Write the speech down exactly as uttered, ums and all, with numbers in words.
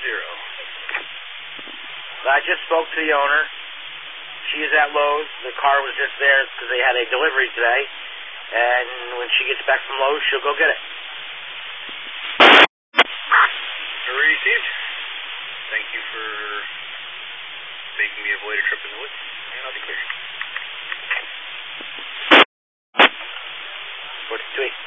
zero. I just spoke to the owner. She is at Lowe's. The car was just there because they had a delivery today. And when she gets back from Lowe's, she'll go get it. Delivery received. Thank you for making me avoid a trip in the woods. And I'll be clear. What's the tweet?